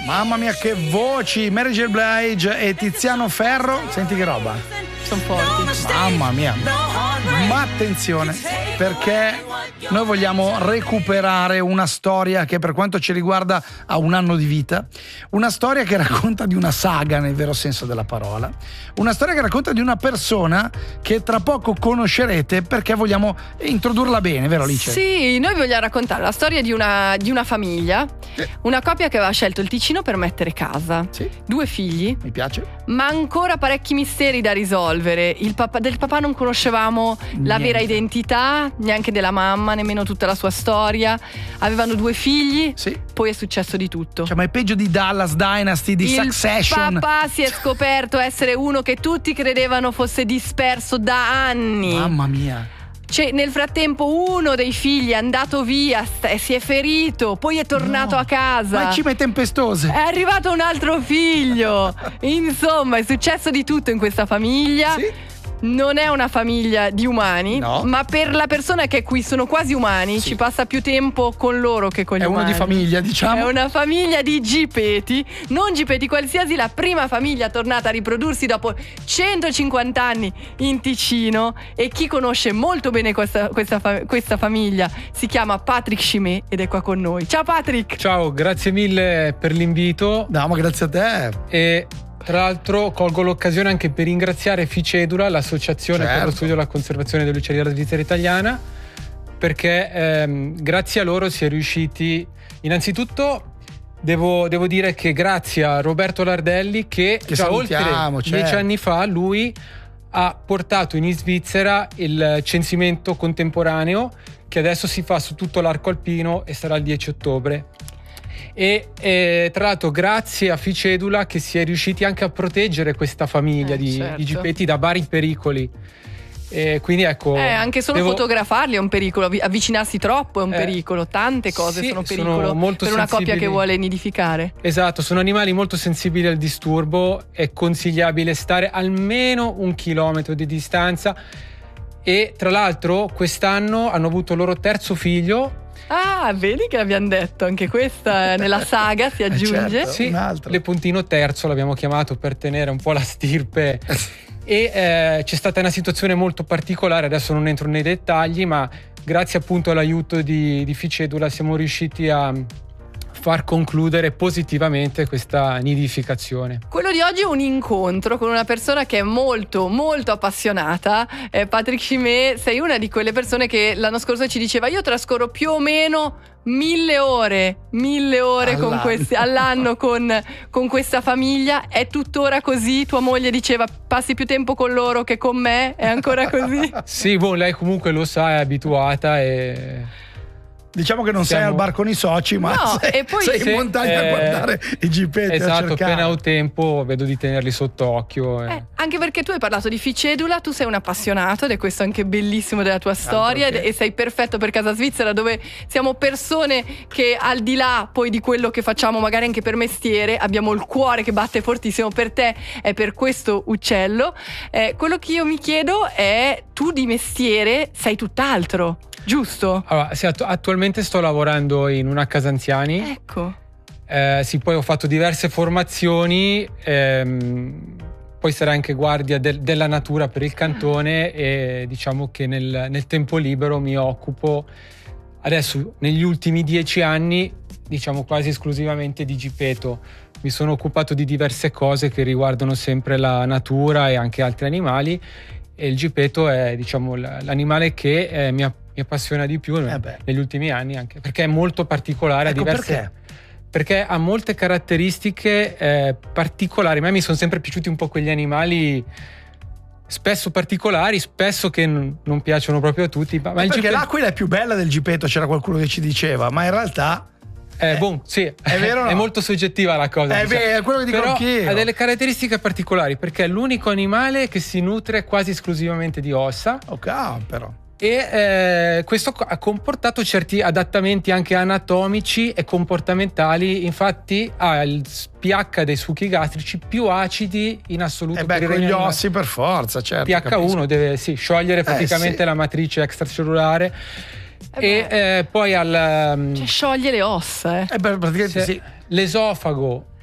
Mamma mia che voci, Mary J. Blige e Tiziano Ferro, senti che roba. Sono forti. Mamma mia. Ma attenzione, perché noi vogliamo recuperare una storia che per quanto ci riguarda ha un anno di vita, una storia che racconta di una saga nel vero senso della parola, una storia che racconta di una persona che tra poco conoscerete perché vogliamo introdurla bene, vero Alice? Sì, noi vogliamo raccontare la storia di una famiglia, una coppia che aveva scelto il Ticino per mettere casa, 2 figli, mi piace, ma ancora parecchi misteri da risolvere. Del papà non conoscevamo la vera identità, neanche della mamma, nemmeno tutta la sua storia. Avevano 2 figli, poi è successo di tutto. Cioè, ma è peggio di Dallas Dynasty, di Succession. Il papà si è scoperto essere uno che tutti credevano fosse disperso da anni. Mamma mia. Cioè, nel frattempo uno dei figli è andato via, si è ferito, poi è tornato a casa. Ma cime tempestose. È arrivato un altro figlio. Insomma, è successo di tutto in questa famiglia. Non è una famiglia di umani, ma per la persona che qui sono quasi umani, ci passa più tempo con loro che con gli umani. È uno di famiglia, diciamo. È una famiglia di Gipeti, non Gipeti qualsiasi, la prima famiglia tornata a riprodursi dopo 150 anni in Ticino, e chi conosce molto bene questa famiglia si chiama Patrick Chimay ed è qua con noi. Ciao Patrick! Ciao, grazie mille per l'invito. No, ma grazie a te. E tra l'altro colgo l'occasione anche per ringraziare Ficedula, l'associazione per lo studio e la conservazione degli uccelli della Svizzera italiana, perché grazie a loro si è riusciti. Innanzitutto devo dire che grazie a Roberto Lardelli che già oltre 10 anni fa lui ha portato in Svizzera il censimento contemporaneo, che adesso si fa su tutto l'arco alpino e sarà il 10 ottobre. E tra l'altro grazie a Ficedula che si è riusciti anche a proteggere questa famiglia di Gipeti da vari pericoli. E quindi ecco, anche solo fotografarli è un pericolo, avvicinarsi troppo è un pericolo, tante cose sono pericolo sono molto per una sensibili. coppia che vuole nidificare. Esatto, sono animali molto sensibili al disturbo, è consigliabile stare almeno 1 chilometro di distanza. E tra l'altro quest'anno hanno avuto il loro 3° figlio. Ah, vedi che abbiamo detto, anche questa nella saga si aggiunge. Sì, Lepontino III l'abbiamo chiamato per tenere un po' la stirpe. E c'è stata una situazione molto particolare, adesso non entro nei dettagli, ma grazie appunto all'aiuto di Ficedula siamo riusciti a far concludere positivamente questa nidificazione. Quello di oggi è un incontro con una persona che è molto molto appassionata. Patrick Chimay, sei una di quelle persone che l'anno scorso ci diceva: io trascorro più o meno 1000 ore all'anno con questa famiglia. È tuttora così? Tua moglie diceva: passi più tempo con loro che con me? È ancora così? Sì, lei comunque lo sa, è abituata e... Diciamo che non sei al bar con i soci, ma sei in montagna a guardare i Gipeti. Esatto, appena ho tempo vedo di tenerli sotto occhio. Anche perché tu hai parlato di Ficedula, tu sei un appassionato ed è questo anche bellissimo della tua storia, e sei perfetto per Casa Svizzera, dove siamo persone che al di là poi di quello che facciamo magari anche per mestiere abbiamo il cuore che batte fortissimo per te e per questo uccello. Quello che io mi chiedo è: tu di mestiere sei tutt'altro, giusto? Allora, sì, attualmente sto lavorando in una casa anziani. Ecco. Sì, poi ho fatto diverse formazioni, poi sarei anche guardia della natura per il cantone, e diciamo che nel tempo libero mi occupo adesso, negli ultimi 10 anni, diciamo quasi esclusivamente di Gipeto. Mi sono occupato di diverse cose che riguardano sempre la natura e anche altri animali, e il Gipeto è, diciamo, l'animale che mi appassiona di più negli ultimi anni, anche perché è molto particolare. Ecco, perché ha molte caratteristiche particolari. A me mi sono sempre piaciuti un po' quegli animali spesso particolari, spesso che non piacciono proprio a tutti. Ma perché l'aquila è più bella del Gipeto, c'era qualcuno che ci diceva, ma in realtà sì, è vero, è molto soggettiva la cosa. È vero, è quello che dico però anch'io. Ha delle caratteristiche particolari, perché è l'unico animale che si nutre quasi esclusivamente di ossa. Però. E questo ha comportato certi adattamenti anche anatomici e comportamentali. Infatti ha il pH dei succhi gastrici più acidi in assoluto. Con gli ossi per forza, certo. pH1 capisco. deve sciogliere praticamente la matrice extracellulare. E poi scioglie le ossa. Praticamente l'esofago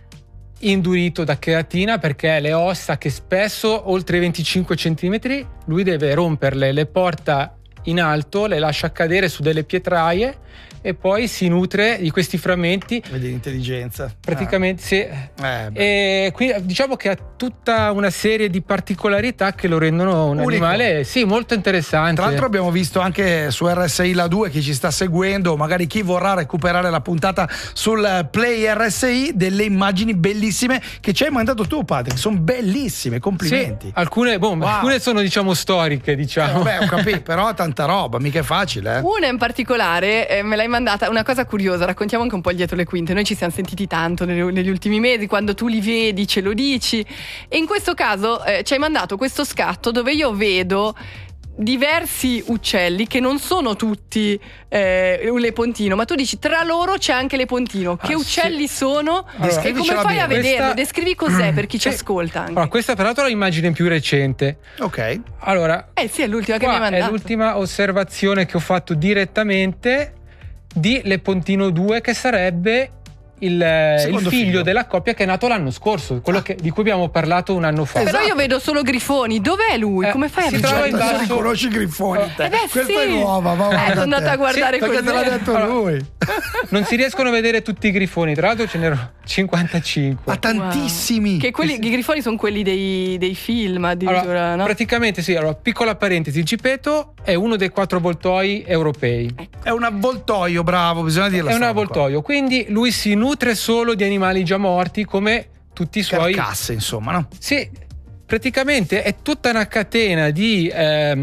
indurito da cheratina, perché le ossa che spesso oltre i 25 centimetri lui deve romperle, le porta in alto, le lascia cadere su delle pietraie e poi si nutre di questi frammenti. Vedi l'intelligenza. Praticamente sì. E quindi diciamo che ha tutta una serie di particolarità che lo rendono un animale molto interessante. Tra l'altro abbiamo visto anche su RSI La 2, chi ci sta seguendo, magari chi vorrà recuperare la puntata sul Play RSI, delle immagini bellissime che ci hai mandato tu, Patrick. Sono bellissime, complimenti. Sì, alcune sono diciamo storiche, diciamo. Ho capito, però tanta roba, mica è facile. Una in particolare me l'hai mandata, una cosa curiosa, raccontiamo anche un po' dietro le quinte. Noi ci siamo sentiti tanto negli ultimi mesi, quando tu li vedi ce lo dici, e in questo caso ci hai mandato questo scatto dove io vedo diversi uccelli che non sono tutti un lepontino, ma tu dici tra loro c'è anche lepontino. Che uccelli sono? Allora, e come fai a vederlo? Descrivi cos'è per chi ci ascolta anche. Allora, questa peraltro è l'immagine più recente. Ok. Allora, sì, è l'ultima che mi hai mandato. È l'ultima osservazione che ho fatto direttamente di Lepontino 2, che sarebbe il figlio della coppia che è nato l'anno scorso, quello di cui abbiamo parlato un anno fa. Però io vedo solo grifoni. Dov'è lui? Come fai a vedere? Non riconosci i grifoni te. Questa è nuova, sono andata a guardare perché te l'ha detto lui. Non si riescono a vedere tutti i grifoni, tra l'altro ce n'erano 55. Ma tantissimi. Che i grifoni sono quelli dei film addirittura, allora, no? Praticamente sì. Allora, piccola parentesi, il gippetto è uno dei 4 avvoltoi europei. È un avvoltoio, bravo, bisogna dirlo. È un avvoltoio, quindi lui si nutre solo di animali già morti, come tutti i suoi carcasse, insomma, no? Sì, praticamente è tutta una catena di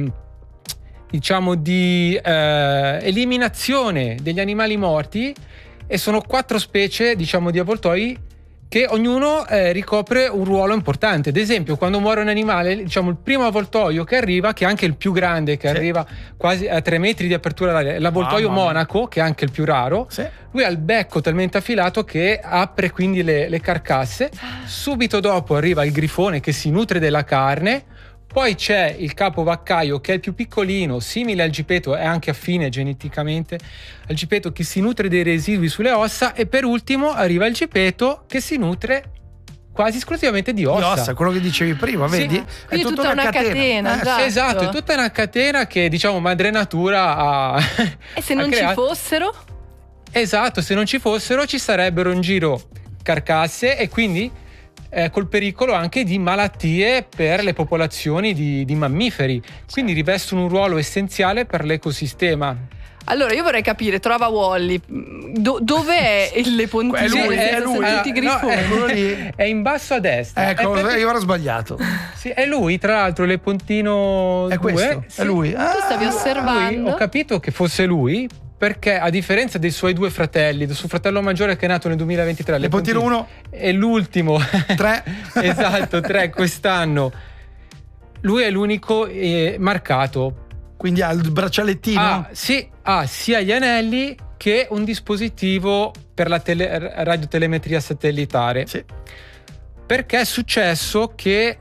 eliminazione degli animali morti, e sono 4 specie, diciamo, di avvoltoi che ognuno ricopre un ruolo importante. Ad esempio, quando muore un animale, diciamo, il primo avvoltoio che arriva, che è anche il più grande, che arriva quasi a 3 metri di apertura d'aria, l'avvoltoio monaco, che è anche il più raro. Lui ha il becco talmente affilato che apre quindi le carcasse. Subito dopo arriva il grifone, che si nutre della carne. Poi c'è il capovaccaio, che è il più piccolino, simile al gipeto, è anche affine geneticamente al gipeto, che si nutre dei residui sulle ossa. E per ultimo arriva il gipeto, che si nutre quasi esclusivamente di ossa. Quello che dicevi prima, vedi? È tutta una catena. Esatto, è tutta una catena che, diciamo, madre natura ha. E se non ci fossero? Esatto, se non ci fossero ci sarebbero in giro carcasse, e quindi col pericolo anche di malattie per le popolazioni di mammiferi. Quindi rivestono un ruolo essenziale per l'ecosistema. Allora io vorrei capire, trova Wally, dov'è il lepontino? È lui. Tutti i grifoni. È in basso a destra. Ecco, io ero sbagliato. Sì, è lui, tra l'altro, il lepontino 2. È questo? Sì. È lui? Tu stavi osservando. Ho capito che fosse lui, perché a differenza dei suoi 2 fratelli, del suo fratello maggiore che è nato nel 2023, Lepontino 1 è l'ultimo 3 esatto, 3 quest'anno, lui è l'unico marcato, quindi ha il braccialettino. Ha sia gli anelli che un dispositivo per la radiotelemetria satellitare. Perché è successo che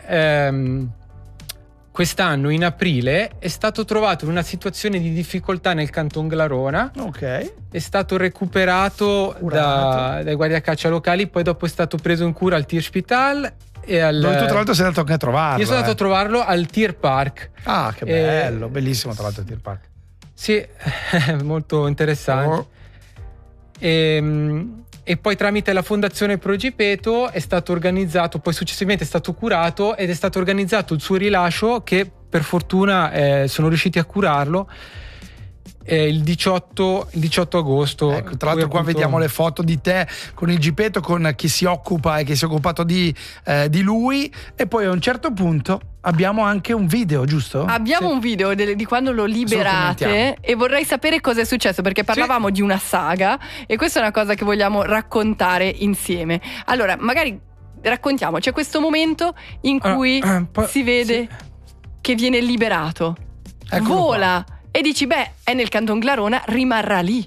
quest'anno, in aprile, è stato trovato in una situazione di difficoltà nel Canton Glarona. È stato recuperato dai guardiacaccia locali, poi dopo è stato preso in cura al Tierspital. Dove tu tra l'altro sei andato anche a trovarlo. Io sono andato a trovarlo al Tier Park. Ah, che bello, bellissimo tra l'altro il Tier Park. Sì, molto interessante. E poi tramite la Fondazione Progipeto è stato organizzato, poi successivamente è stato curato ed è stato organizzato il suo rilascio, che per fortuna sono riusciti a curarlo il 18 agosto. Ecco, tra l'altro qua vediamo le foto di te con il gippetto, con chi si occupa e che si è occupato di lui, e poi a un certo punto abbiamo anche un video, giusto? Abbiamo un video di quando lo liberate, e vorrei sapere cosa è successo, perché parlavamo di una saga e questa è una cosa che vogliamo raccontare insieme. Allora, magari raccontiamo, c'è questo momento in cui si vede che viene liberato, vola qua. E dici, è nel Canton Glarona, rimarrà lì.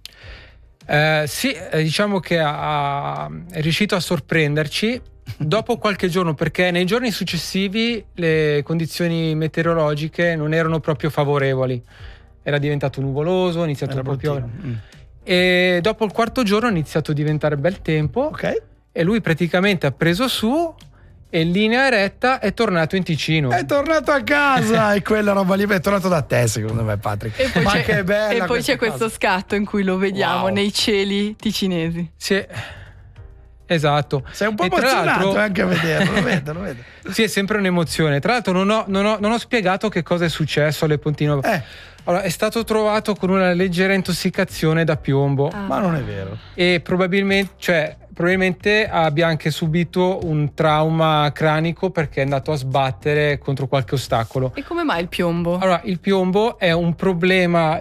Diciamo che è riuscito a sorprenderci dopo qualche giorno, perché nei giorni successivi le condizioni meteorologiche non erano proprio favorevoli. Era diventato nuvoloso, ha iniziato a piovere. E dopo il 4° giorno ha iniziato a diventare bel tempo. e lui praticamente ha preso su e in linea retta è tornato in Ticino. È tornato a casa e quella roba lì è tornato da te, secondo me, Patrick. E poi Ma c'è, che bella. e poi c'è questo scatto in cui lo vediamo nei cieli ticinesi. Sì, esatto. Sei un po' emozionato anche a vederlo, lo vedo. Sì, è sempre un'emozione. Tra l'altro non ho spiegato che cosa è successo alle Pontino. Allora, è stato trovato con una leggera intossicazione da piombo. Ma non è vero. E probabilmente abbia anche subito un trauma cranico perché è andato a sbattere contro qualche ostacolo. E come mai il piombo? Allora, il piombo è un problema,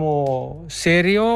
serio,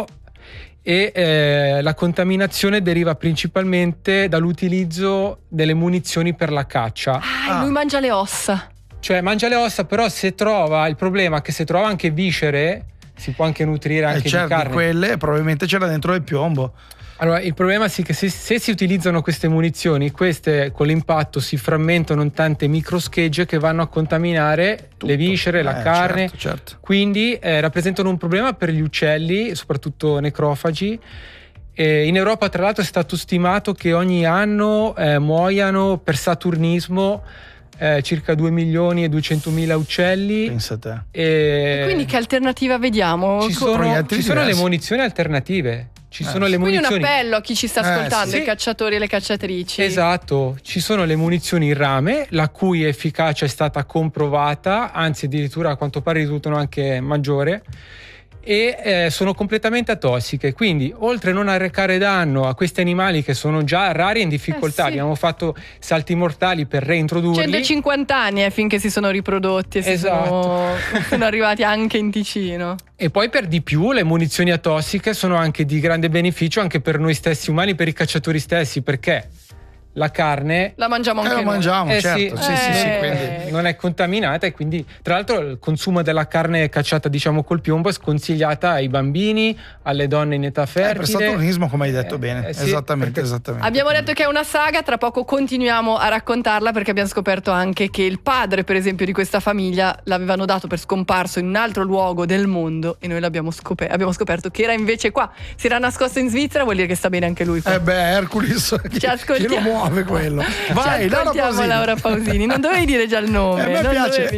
e la contaminazione deriva principalmente dall'utilizzo delle munizioni per la caccia. Lui mangia le ossa. Cioè mangia le ossa, però se trova anche viscere, si può anche nutrire anche di carne. Di quelle probabilmente c'era dentro il piombo. Allora, il problema è che se si utilizzano queste munizioni, queste con l'impatto si frammentano in tante microschegge che vanno a contaminare tutto. Le viscere, la carne. Certo. Quindi rappresentano un problema per gli uccelli, soprattutto necrofagi. In Europa, tra l'altro, è stato stimato che ogni anno muoiano per saturnismo circa 2.200.000 uccelli. Pensa a te. E quindi che alternativa vediamo? Ci sono le munizioni alternative. Sono le munizioni. Quindi un appello a chi ci sta ascoltando, i cacciatori e le cacciatrici. Esatto, ci sono le munizioni in rame, la cui efficacia è stata comprovata, anzi addirittura a quanto pare risultano anche maggiore, e sono completamente atossiche, quindi oltre a non arrecare danno a questi animali che sono già rari e in difficoltà, abbiamo fatto salti mortali per reintrodurli. 150 anni finché si sono riprodotti e sono arrivati anche in Ticino. E poi per di più le munizioni atossiche sono anche di grande beneficio anche per noi stessi umani, per i cacciatori stessi, perché la carne la mangiamo anche noi. La mangiamo, certo. Sì, quindi non è contaminata, e quindi tra l'altro il consumo della carne cacciata col piombo è sconsigliata ai bambini, alle donne in età fertile. Per saturnismo, come hai detto bene. Esattamente. Abbiamo detto che è una saga, tra poco continuiamo a raccontarla, perché abbiamo scoperto anche che il padre, per esempio, di questa famiglia l'avevano dato per scomparso in un altro luogo del mondo e noi abbiamo scoperto che era invece qua. Si era nascosto in Svizzera, vuol dire che sta bene anche lui qua. Hercules. Ci ascoltiamo. Quello. Vai, Laura Pausini. Non dovevi dire già il nome. A me piace.